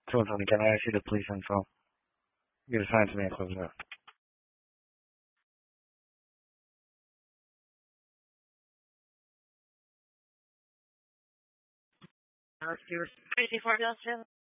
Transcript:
Tony, can I ask you to police info? Get assigned to me and close it up. Let's do 54 Bill